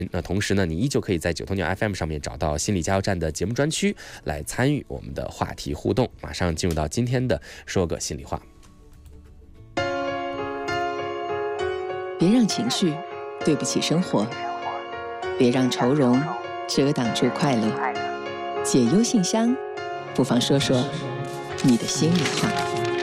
那同时呢，你依旧可以在九头鸟 FM 上面找到心理加油站的节目专区来参与我们的话题互动。马上进入到今天的说个心里话。 别让情绪对不起生活，别让愁容遮挡住快乐。解忧信箱，不妨说说你的心里话。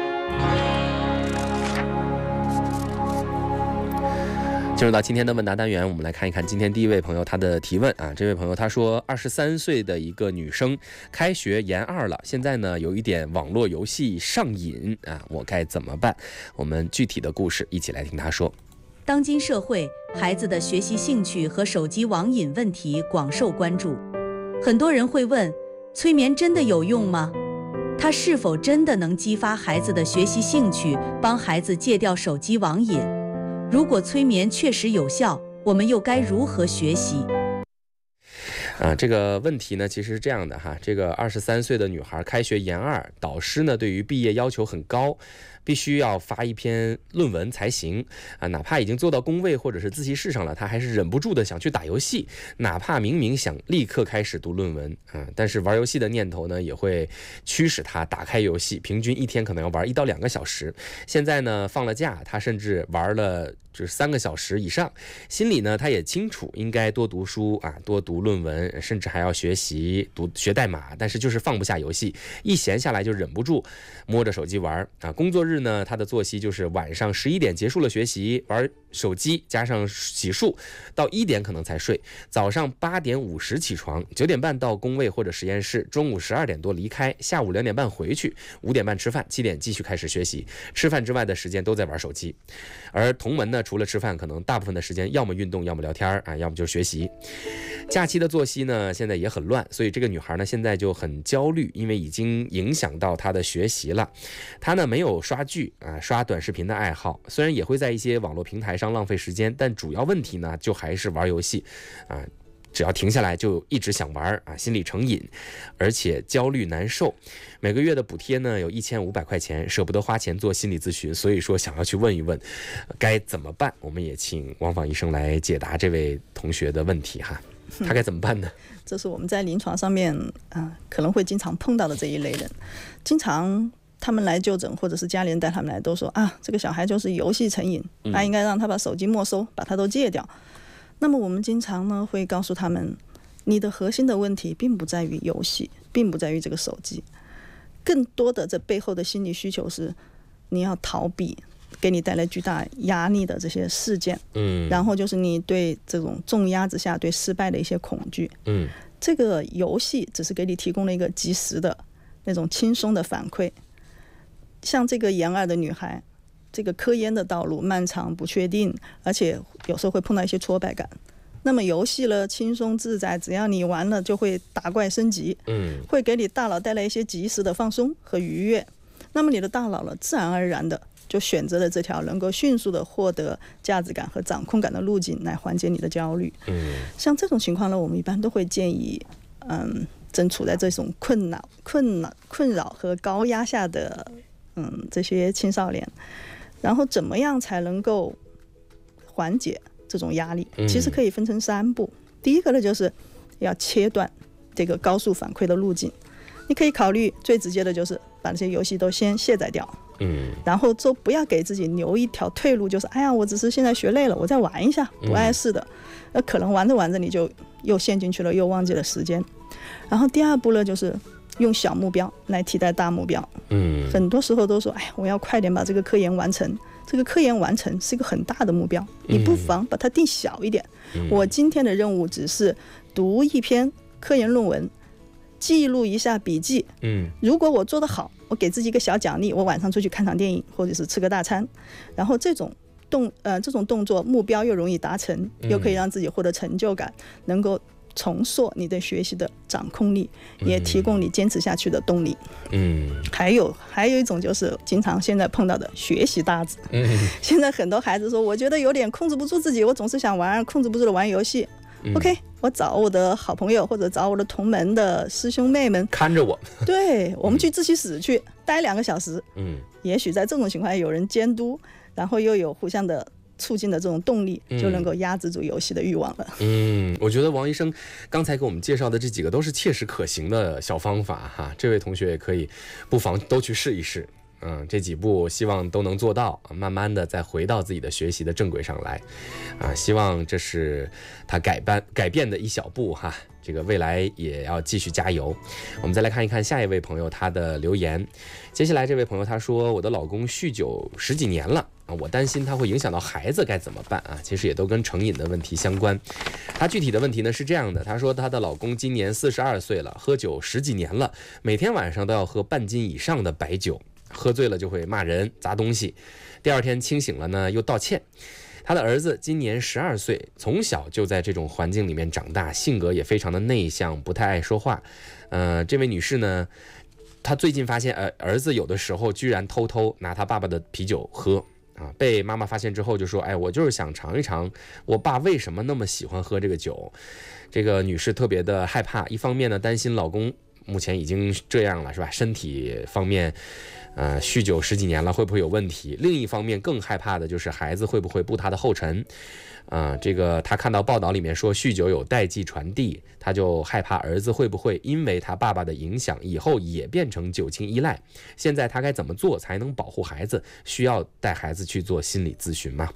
进入到今天的问答单元，我们来看一看今天第一位朋友他的提问啊。这位朋友他说，23岁的一个女生，开学研2了，现在呢有一点网络游戏上瘾啊，我该怎么办？我们具体的故事一起来听他说。 当今社会，孩子的学习兴趣和手机网瘾问题广受关注。很多人会问，催眠真的有用吗？它是否真的能激发孩子的学习兴趣，帮孩子戒掉手机网瘾？如果催眠确实有效，我们又该如何学习？ 这个问题呢，其实是这样的哈，这个23岁的女孩开学研2，导师呢对于毕业要求很高，必须要发一篇论文才行啊，哪怕已经做到工位或者是自习室上了，她还是忍不住的想去打游戏，哪怕明明想立刻开始读论文但是玩游戏的念头呢也会驱使她打开游戏，平均一天可能要玩1到2个小时。现在呢放了假，她甚至玩了就是3个小时以上，心里呢她也清楚应该多读书啊，多读论文，甚至还要学习学代码，但是就是放不下游戏，一闲下来就忍不住摸着手机玩啊。工作日呢，她的作息就是晚上11点结束了学习，玩手机加上洗漱，到1点可能才睡，早上8点50起床，9点半到工位或者实验室，中午12点多离开，下午2点半回去，5点半吃饭，7点继续开始学习，吃饭之外的时间都在玩手机。而同门呢，除了吃饭，可能大部分的时间要么运动，要么聊天啊，要么就是学习。假期的作息呢，现在也很乱，所以这个女孩呢，现在就很焦虑，因为已经影响到她的学习了。她呢没有刷剧刷短视频的爱好，虽然也会在一些网络平台上浪费时间，但主要问题呢，就还是玩游戏只要停下来就一直想玩心理成瘾，而且焦虑难受。每个月的补贴呢有1500块钱，舍不得花钱做心理咨询，所以说想要去问一问该怎么办。我们也请王访医生来解答这位同学的问题哈，他该怎么办呢？ 这是我们在临床上面可能会经常碰到的这一类人，经常他们来就诊，或者是家里人带他们来，都说这个小孩就是游戏成瘾，应该让他把手机没收，把它都戒掉。那么我们经常呢会告诉他们，你的核心的问题并不在于游戏，并不在于这个手机，更多的这背后的心理需求是你要逃避给你带来巨大压力的这些事件，然后就是你对这种重压之下对失败的一些恐惧，这个游戏只是给你提供了一个及时的那种轻松的反馈。像这个研2的女孩，这个科研的道路漫长不确定，而且有时候会碰到一些挫败感。那么游戏了轻松自在，只要你玩了就会打怪升级，会给你大脑带来一些及时的放松和愉悦。那么你的大脑了自然而然的就选择了这条能够迅速的获得价值感和掌控感的路径来缓解你的焦虑。像这种情况呢，我们一般都会建议正处在这种困扰和高压下的这些青少年，然后怎么样才能够缓解这种压力？其实可以分成3步。第一个呢，就是要切断这个高速反馈的路径。你可以考虑最直接的就是把这些游戏都先卸载掉，然后就不要给自己留一条退路，就是我只是现在学累了，我再玩一下，不碍事的。可能玩着玩着你就又陷进去了，又忘记了时间。然后第2步呢，就是用小目标来替代大目标。很多时候都说我要快点把这个科研完成，这个科研完成是一个很大的目标，你不妨把它定小一点。我今天的任务只是读一篇科研论文，记录一下笔记，如果我做得好，我给自己一个小奖励，我晚上出去看场电影或者是吃个大餐。然后这种动作目标又容易达成，又可以让自己获得成就感，能够重塑你对学习的掌控力，也提供你坚持下去的动力。还有一种就是经常现在碰到的学习大子。现在很多孩子说，我觉得有点控制不住自己，我总是想玩，控制不住的玩游戏。OK， 我找我的好朋友或者找我的同门的师兄妹们看着我， 对，我们去自习室去待2个小时。也许在这种情况下有人监督，然后又有互相的促进的这种动力，就能够压制住游戏的欲望了。 我觉得王医生刚才给我们介绍的这几个都是切实可行的小方法哈，这位同学也可以不妨都去试一试。这几步希望都能做到，慢慢的再回到自己的学习的正轨上来，希望这是他改变的一小步哈，这个未来也要继续加油。我们再来看一看下一位朋友他的留言。接下来这位朋友他说，我的老公酗酒10几年了，我担心他会影响到孩子，该怎么办啊？其实也都跟成瘾的问题相关。他具体的问题呢是这样的，他说他的老公今年42岁了，喝酒10几年了，每天晚上都要喝半斤以上的白酒，喝醉了就会骂人砸东西，第二天清醒了呢又道歉。他的儿子今年12岁，从小就在这种环境里面长大，性格也非常的内向，不太爱说话。这位女士呢，她最近发现儿子有的时候居然偷偷拿他爸爸的啤酒喝被妈妈发现之后就说，我就是想尝一尝我爸为什么那么喜欢喝这个酒。这个女士特别的害怕，一方面呢担心老公目前已经这样了是吧，身体方面酗酒10几年了会不会有问题，另一方面更害怕的就是孩子会不会步他的后尘。这个他看到报道里面说酗酒有代际传递，他就害怕儿子会不会因为他爸爸的影响以后也变成酒精依赖。现在他该怎么做才能保护孩子？需要带孩子去做心理咨询吗？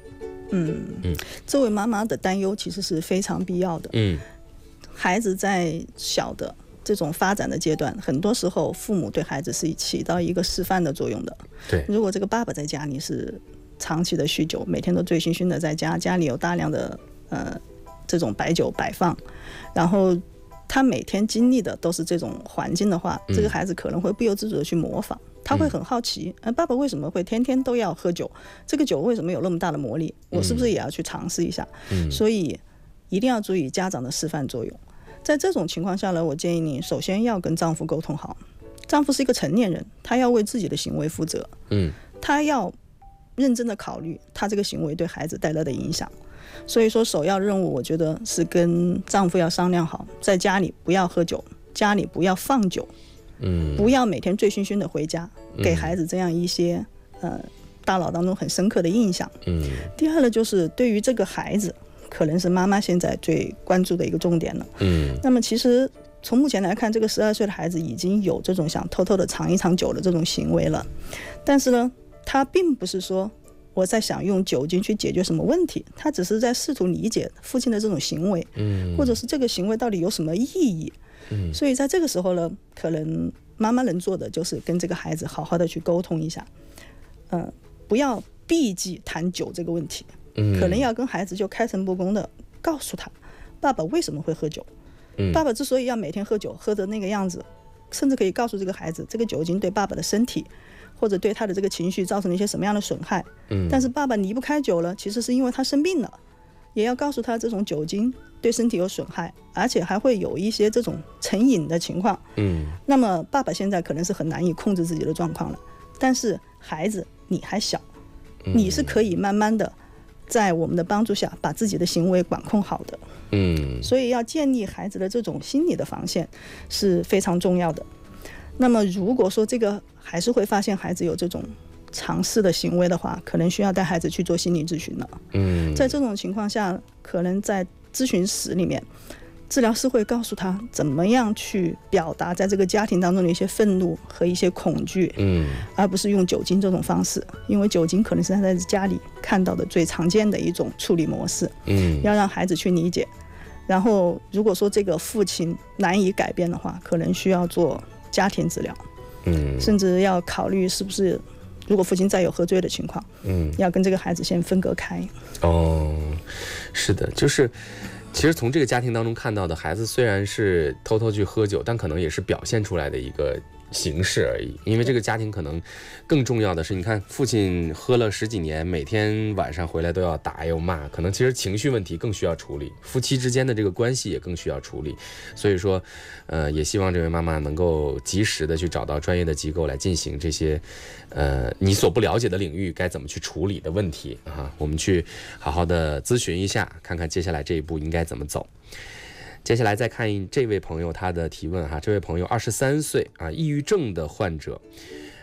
这位妈妈的担忧其实是非常必要的。孩子在小的这种发展的阶段，很多时候父母对孩子是起到一个示范的作用的。 对， 如果这个爸爸在家里是长期的酗酒，每天都醉醺醺的在家里有大量的这种白酒摆放，然后他每天经历的都是这种环境的话，这个孩子可能会不由自主的去模仿，他会很好奇，爸爸为什么会天天都要喝酒？这个酒为什么有那么大的魔力？我是不是也要去尝试一下？所以一定要注意家长的示范作用。在这种情况下呢，我建议你首先要跟丈夫沟通好。丈夫是一个成年人，他要为自己的行为负责。他要认真的考虑他这个行为对孩子带来的影响。所以说首要任务我觉得是跟丈夫要商量好，在家里不要喝酒，家里不要放酒，不要每天醉醺醺的回家，给孩子这样一些大脑当中很深刻的印象。第二呢，就是对于这个孩子可能是妈妈现在最关注的一个重点了。那么其实从目前来看，这个12岁的孩子已经有这种想偷偷的尝一尝酒的这种行为了，但是呢，他并不是说我在想用酒精去解决什么问题，他只是在试图理解父亲的这种行为，或者是这个行为到底有什么意义。所以在这个时候呢，可能妈妈能做的就是跟这个孩子好好的去沟通一下，不要避忌谈酒这个问题，可能要跟孩子就开诚布公的告诉他，爸爸为什么会喝酒，爸爸之所以要每天喝酒喝的那个样子，甚至可以告诉这个孩子，这个酒精对爸爸的身体或者对他的这个情绪造成了一些什么样的损害。但是爸爸离不开酒了，其实是因为他生病了，也要告诉他这种酒精对身体有损害，而且还会有一些这种成瘾的情况。那么爸爸现在可能是很难以控制自己的状况了，但是孩子你还小，你是可以慢慢的在我们的帮助下把自己的行为管控好的。所以要建立孩子的这种心理的防线是非常重要的。那么如果说这个还是会发现孩子有这种尝试的行为的话，可能需要带孩子去做心理咨询了。在这种情况下，可能在咨询室里面，治疗师会告诉他怎么样去表达在这个家庭当中的一些愤怒和一些恐惧，而不是用酒精这种方式，因为酒精可能是他在家里看到的最常见的一种处理模式。要让孩子去理解。然后如果说这个父亲难以改变的话，可能需要做家庭治疗，甚至要考虑是不是如果父亲再有喝醉的情况，要跟这个孩子先分隔开。 是的，就是其实从这个家庭当中看到的，孩子虽然是偷偷去喝酒，但可能也是表现出来的一个形式而已。因为这个家庭可能更重要的是，你看父亲喝了10几年，每天晚上回来都要打又骂，可能其实情绪问题更需要处理，夫妻之间的这个关系也更需要处理。所以说也希望这位妈妈能够及时的去找到专业的机构来进行这些你所不了解的领域该怎么去处理的问题我们去好好的咨询一下，看看接下来这一步应该怎么走。接下来再看这位朋友他的提问这位朋友23岁抑郁症的患者，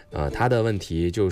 他的问题就是，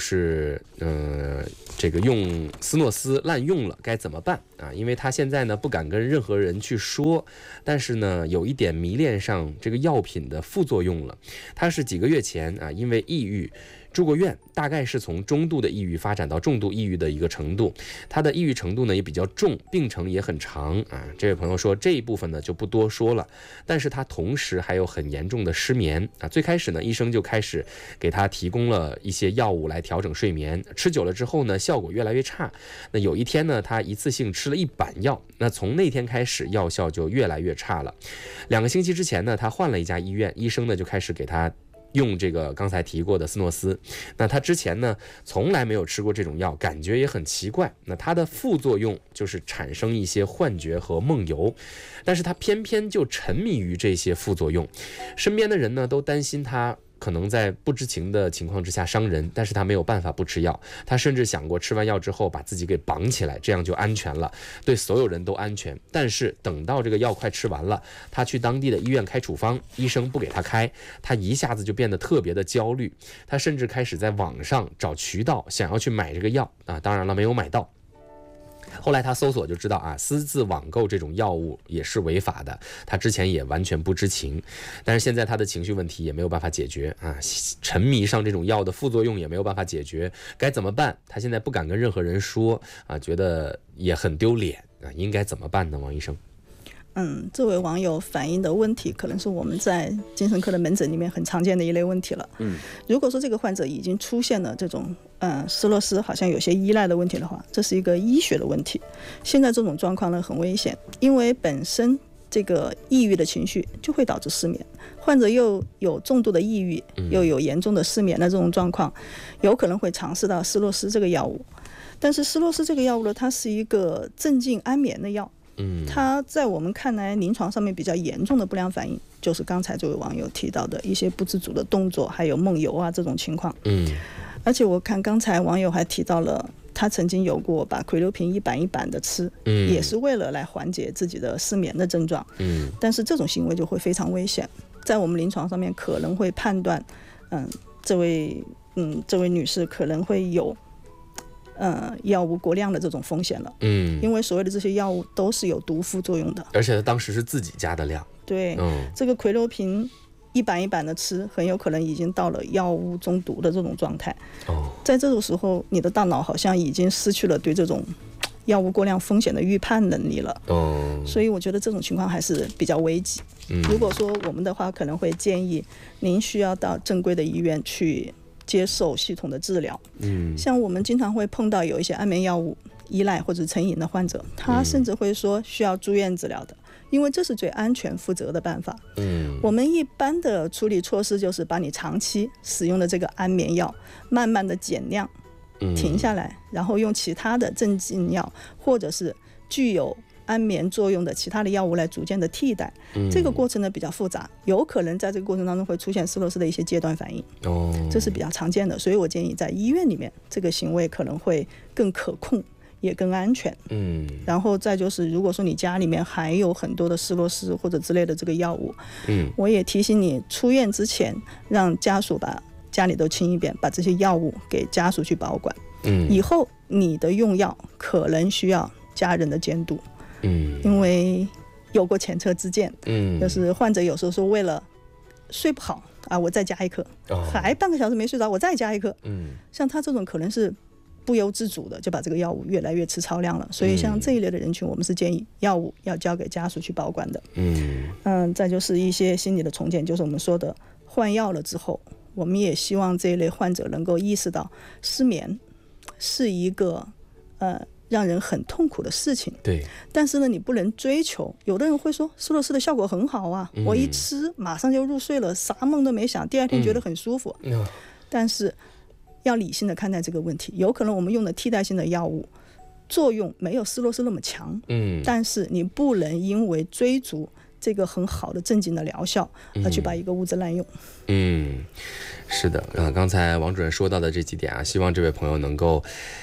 这个用斯诺斯滥用了该怎么办啊？因为他现在呢不敢跟任何人去说，但是呢有一点迷恋上这个药品的副作用了。他是几个月前啊，因为抑郁住过院，大概是从中度的抑郁发展到重度抑郁的一个程度。他的抑郁程度呢也比较重，病程也很长啊。这位朋友说这一部分呢就不多说了，但是他同时还有很严重的失眠啊。最开始呢，医生就开始给他提供了一些药物来调整睡眠，吃久了之后呢，效果越来越差。那有一天呢，他一次性吃了1板药，那从那天开始药效就越来越差了。2个星期之前呢，他换了一家医院，医生呢就开始给他用这个刚才提过的斯诺斯。那他之前呢从来没有吃过这种药，感觉也很奇怪。那它的副作用就是产生一些幻觉和梦游，但是他偏偏就沉迷于这些副作用。身边的人呢都担心他可能在不知情的情况之下伤人，但是他没有办法不吃药。他甚至想过吃完药之后把自己给绑起来，这样就安全了，对所有人都安全。但是等到这个药快吃完了，他去当地的医院开处方，医生不给他开，他一下子就变得特别的焦虑。他甚至开始在网上找渠道想要去买这个药啊，当然了，没有买到。后来他搜索就知道啊，私自网购这种药物也是违法的，他之前也完全不知情。但是现在他的情绪问题也没有办法解决啊，沉迷上这种药的副作用也没有办法解决，该怎么办？他现在不敢跟任何人说啊，觉得也很丢脸啊，应该怎么办呢？王医生？ 这位网友反映的问题可能是我们在精神科的门诊里面很常见的一类问题了。如果说这个患者已经出现了这种斯洛斯好像有些依赖的问题的话，这是一个医学的问题。现在这种状况呢很危险，因为本身这个抑郁的情绪就会导致失眠，患者又有重度的抑郁，又有严重的失眠的这种状况，有可能会尝试到斯洛斯这个药物。但是斯洛斯这个药物呢，它是一个镇静安眠的药。它在我们看来临床上面比较严重的不良反应就是刚才这位网友提到的一些不自主的动作，还有梦游啊这种情况。而且我看刚才网友还提到了他曾经有过把喹硫平1板1板的吃，也是为了来缓解自己的失眠的症状。但是这种行为就会非常危险，在我们临床上面可能会判断这位女士可能会有药物过量的这种风险了。因为所谓的这些药物都是有毒副作用的， 而且他当时是自己加的量。 对，这个喹硫平1板1板的吃，很有可能已经到了药物中毒的这种状态。在这种时候，你的大脑好像已经失去了对这种药物过量风险的预判能力了。所以我觉得这种情况还是比较危急。如果说我们的话，可能会建议您需要到正规的医院去接受系统的治疗。像我们经常会碰到有一些安眠药物依赖或者成瘾的患者，他甚至会说需要住院治疗的，因为这是最安全负责的办法。我们一般的处理措施就是把你长期使用的这个安眠药慢慢的减量停下来，然后用其他的镇静药或者是具有安眠作用的其他的药物来逐渐的替代。这个过程呢比较复杂，有可能在这个过程当中会出现斯洛斯的一些阶段反应。这是比较常见的，所以我建议在医院里面这个行为可能会更可控也更安全。然后再就是如果说你家里面还有很多的斯洛斯或者之类的这个药物，我也提醒你出院之前让家属把家里都清一遍，把这些药物给家属去保管。以后你的用药可能需要家人的监督。因为有过前车之鉴。就是患者有时候说为了睡不好啊，我再加一颗，还半个小时没睡着，我再加一颗。像他这种可能是不由自主的就把这个药物越来越吃超量了，所以像这一类的人群，我们是建议药物要交给家属去保管的。再就是一些心理的重建，就是我们说的换药了之后，我们也希望这一类患者能够意识到失眠是一个让人很痛苦的事情。 对， 但是呢你不能追求，有的人会说斯洛斯的效果很好啊，我一吃马上就入睡了，啥梦都没想，第二天觉得很舒服。但是要理性的看待这个问题，有可能我们用的替代性的药物作用没有斯洛斯那么强。但是你不能因为追逐这个很好的镇静的疗效而去把一个物质滥用。 是的，刚才王主任说到的这几点啊，希望这位朋友能够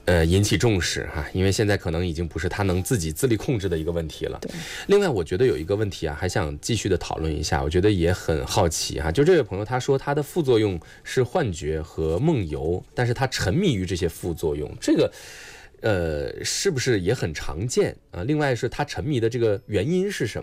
引起重视哈，因为现在可能已经不是他能自己自力控制的一个问题了。 对。 另外，我觉得有一个问题啊，还想继续的讨论一下，我觉得也很好奇哈。就这位朋友他说他的副作用是幻觉和梦游，但是他沉迷于这些副作用，这个是不是也很常见啊？另外是他沉迷的这个原因是什么？